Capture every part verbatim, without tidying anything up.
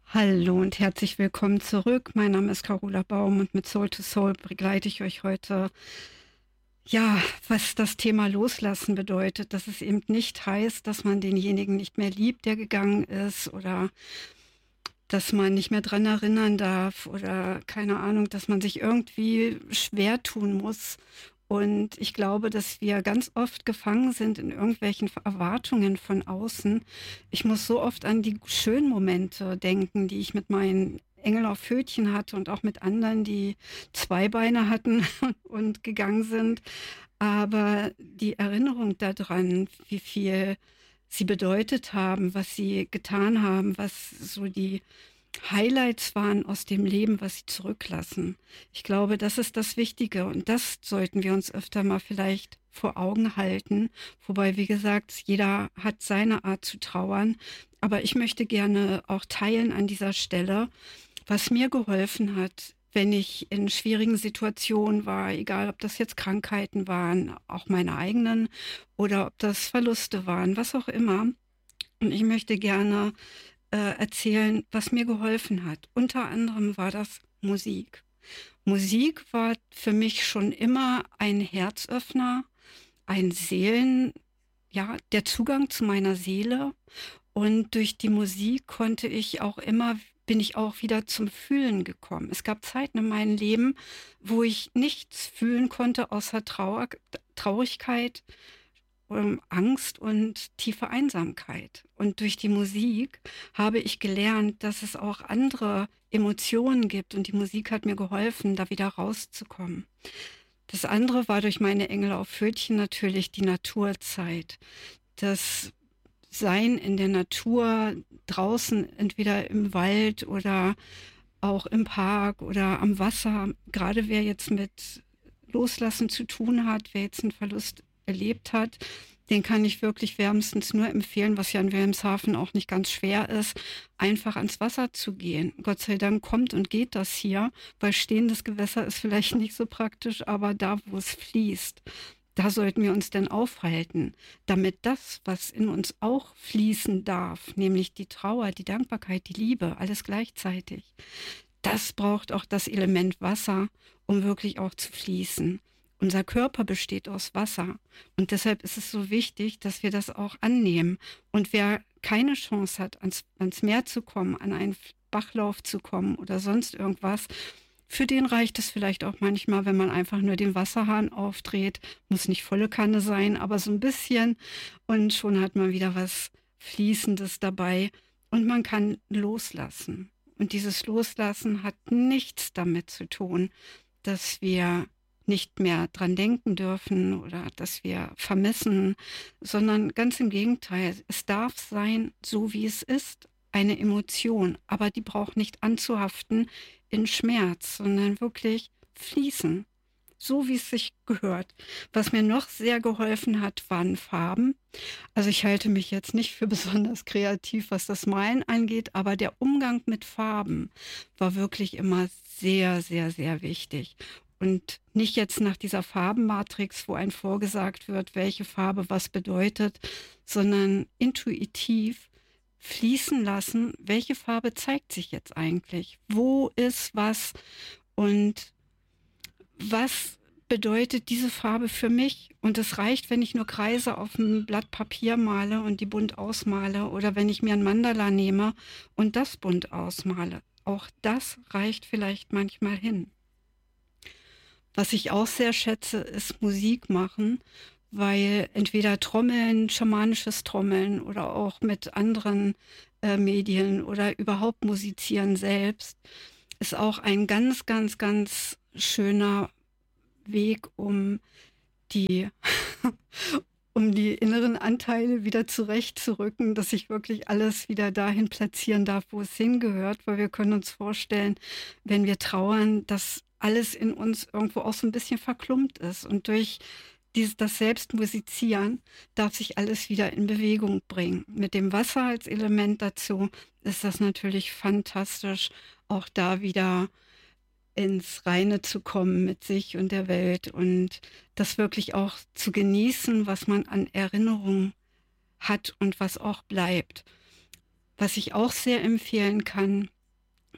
Hallo und herzlich willkommen zurück. Mein Name ist Carola Baum und mit Soul to Soul begleite ich euch heute, ja, was das Thema Loslassen bedeutet, dass es eben nicht heißt, dass man denjenigen nicht mehr liebt, der gegangen ist, oder dass man nicht mehr dran erinnern darf oder keine Ahnung, dass man sich irgendwie schwer tun muss. Und ich glaube, dass wir ganz oft gefangen sind in irgendwelchen Erwartungen von außen. Ich muss so oft an die schönen Momente denken, die ich mit meinen Engel auf Pfötchen hatte und auch mit anderen, die zwei Beine hatten und gegangen sind. Aber die Erinnerung daran, wie viel sie bedeutet haben, was sie getan haben, was so die Highlights waren aus dem Leben, was sie zurücklassen. Ich glaube, das ist das Wichtige und das sollten wir uns öfter mal vielleicht vor Augen halten. Wobei, wie gesagt, jeder hat seine Art zu trauern. Aber ich möchte gerne auch teilen an dieser Stelle, was mir geholfen hat, wenn ich in schwierigen Situationen war, egal ob das jetzt Krankheiten waren, auch meine eigenen, oder ob das Verluste waren, was auch immer. Und ich möchte gerne äh, erzählen, was mir geholfen hat. Unter anderem war das Musik. Musik war für mich schon immer ein Herzöffner, ein Seelen, ja, der Zugang zu meiner Seele. Und durch die Musik konnte ich auch immer, bin ich auch wieder zum Fühlen gekommen. Es gab Zeiten in meinem Leben, wo ich nichts fühlen konnte außer Trauer, Traurigkeit, ähm, Angst und tiefe Einsamkeit. Und durch die Musik habe ich gelernt, dass es auch andere Emotionen gibt. Und die Musik hat mir geholfen, da wieder rauszukommen. Das andere war durch meine Engel auf Pfötchen natürlich die Naturzeit. Das Sein in der Natur, draußen, entweder im Wald oder auch im Park oder am Wasser. Gerade wer jetzt mit Loslassen zu tun hat, wer jetzt einen Verlust erlebt hat, den kann ich wirklich wärmstens nur empfehlen, was ja in Wilhelmshaven auch nicht ganz schwer ist, einfach ans Wasser zu gehen. Gott sei Dank kommt und geht das hier, weil stehendes Gewässer ist vielleicht nicht so praktisch, aber da, wo es fließt, da sollten wir uns denn aufhalten, damit das, was in uns auch fließen darf, nämlich die Trauer, die Dankbarkeit, die Liebe, alles gleichzeitig, das braucht auch das Element Wasser, um wirklich auch zu fließen. Unser Körper besteht aus Wasser und deshalb ist es so wichtig, dass wir das auch annehmen. Und wer keine Chance hat, ans, ans Meer zu kommen, an einen Bachlauf zu kommen oder sonst irgendwas, für den reicht es vielleicht auch manchmal, wenn man einfach nur den Wasserhahn aufdreht. Muss nicht volle Kanne sein, aber so ein bisschen. Und schon hat man wieder was Fließendes dabei. Und man kann loslassen. Und dieses Loslassen hat nichts damit zu tun, dass wir nicht mehr dran denken dürfen oder dass wir vermissen, sondern ganz im Gegenteil. Es darf sein, so wie es ist, eine Emotion, aber die braucht nicht anzuhaften in Schmerz, sondern wirklich fließen, so wie es sich gehört. Was mir noch sehr geholfen hat, waren Farben. Also ich halte mich jetzt nicht für besonders kreativ, was das Malen angeht, aber der Umgang mit Farben war wirklich immer sehr, sehr, sehr wichtig. Und nicht jetzt nach dieser Farbenmatrix, wo einem vorgesagt wird, welche Farbe was bedeutet, sondern intuitiv fließen lassen, welche Farbe zeigt sich jetzt eigentlich? Wo ist was? Und was bedeutet diese Farbe für mich? Und es reicht, wenn ich nur Kreise auf ein Blatt Papier male und die bunt ausmale oder wenn ich mir ein Mandala nehme und das bunt ausmale. Auch das reicht vielleicht manchmal hin. Was ich auch sehr schätze, ist Musik machen, weil entweder Trommeln, schamanisches Trommeln oder auch mit anderen äh, Medien oder überhaupt musizieren selbst, ist auch ein ganz, ganz, ganz schöner Weg, um die, um die inneren Anteile wieder zurechtzurücken, dass ich wirklich alles wieder dahin platzieren darf, wo es hingehört, weil wir können uns vorstellen, wenn wir trauern, dass alles in uns irgendwo auch so ein bisschen verklumpt ist. Und durch dieses, das Selbstmusizieren darf sich alles wieder in Bewegung bringen. Mit dem Wasser als Element dazu ist das natürlich fantastisch, auch da wieder ins Reine zu kommen mit sich und der Welt und das wirklich auch zu genießen, was man an Erinnerungen hat und was auch bleibt. Was ich auch sehr empfehlen kann,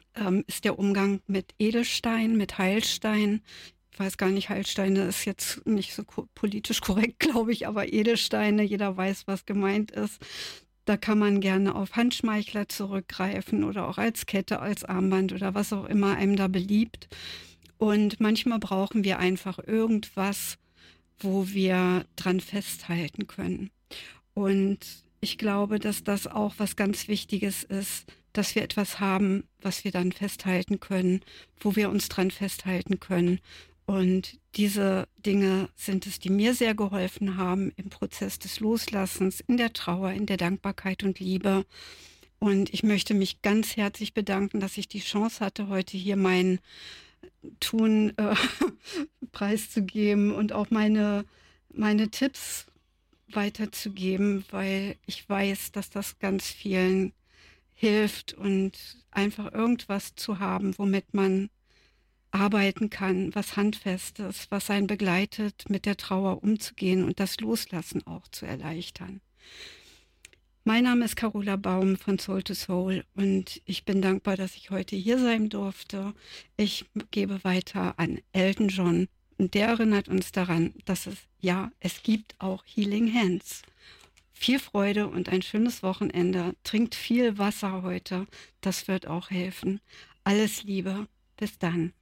ähm, ist der Umgang mit Edelstein, mit Heilstein. Ich weiß gar nicht, Heilsteine ist jetzt nicht so ko politisch korrekt, glaube ich, aber Edelsteine, jeder weiß, was gemeint ist. Da kann man gerne auf Handschmeichler zurückgreifen oder auch als Kette, als Armband oder was auch immer einem da beliebt. Und manchmal brauchen wir einfach irgendwas, wo wir dran festhalten können. Und ich glaube, dass das auch was ganz Wichtiges ist, dass wir etwas haben, was wir dann festhalten können, wo wir uns dran festhalten können. Und diese Dinge sind es, die mir sehr geholfen haben im Prozess des Loslassens, in der Trauer, in der Dankbarkeit und Liebe. Und ich möchte mich ganz herzlich bedanken, dass ich die Chance hatte, heute hier mein Tun äh, preiszugeben und auch meine, meine Tipps weiterzugeben, weil ich weiß, dass das ganz vielen hilft und einfach irgendwas zu haben, womit man arbeiten kann, was Handfestes, was einen begleitet, mit der Trauer umzugehen und das Loslassen auch zu erleichtern. Mein Name ist Carola Baum von Soul to Soul und ich bin dankbar, dass ich heute hier sein durfte. Ich gebe weiter an Elton John und der erinnert uns daran, dass es, ja, es gibt auch Healing Hands. Viel Freude und ein schönes Wochenende. Trinkt viel Wasser heute, das wird auch helfen. Alles Liebe, bis dann.